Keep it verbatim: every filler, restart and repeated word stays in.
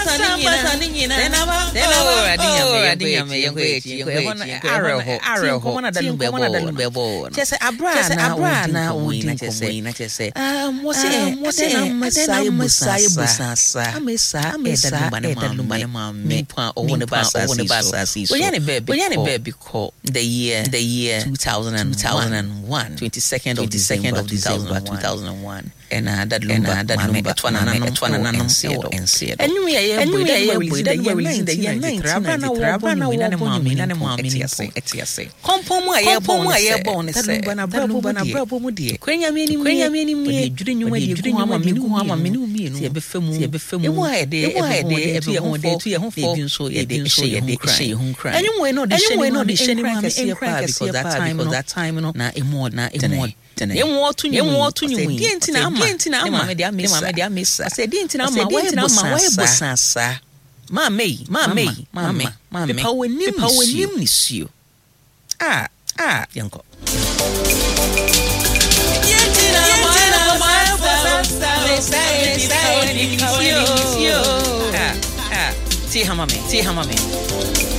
basa ni nyina denaba denaba adinya adinya me yenko echi yenko echi arho arho koma da lumbe bo chese abra na abra na udi na chese na chese ah mo se mo se na masai masai busasa amesa amesa eda lumba na mame pa o ne basa o ne basa si so oyane bebe oyane bebe ko the year the year two thousand one twenty-second of December two thousand one and uh, that lumba that lumba twana na twana na no ense enyu ya ye boy that we release the year nineteen ninety-three abra na wo mami na ne mami ni etiase kompom a ye bon a ye bon ne se lumba na bra lumba na bra mu de kwenya me ni kwenya me ni me dwure nyuma de dwure nyuma me ni hu ama me ni umi no se be famu se be famu e wo ha de e wo ha de e be ho de tu ye ho fo bi nso ye de ye de ye hu kra enyu we no de she no de she ni mami se pa because that time because that time no na emo na emo Emu otu nyi emu otu nyi mu dienti na ama dienti na ama me dia mesa me dia mesa ase dienti na ama wa ebo sasa ma mei ma mei ma me ma me pa wonim pa wonim ni suo ah ah yanko dienti na ama wa ebo sasa mesa mesa ni suo ah ah ti hama me ti hama me